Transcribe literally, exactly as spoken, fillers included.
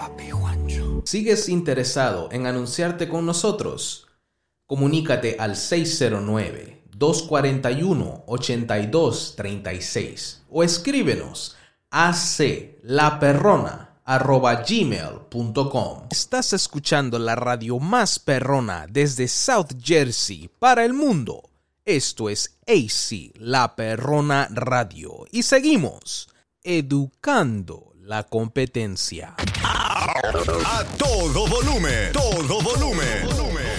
Papi Juancho. ¿Sigues interesado en anunciarte con nosotros? Comunícate al seis cero nueve, dos cuatro uno, ocho dos tres seis o escríbenos a aclaperrona arroba gmail punto com. Estás escuchando la radio más perrona desde South Jersey para el mundo. Esto es A C La Perrona Radio y seguimos educando la competencia. A todo volumen, todo volumen, volumen.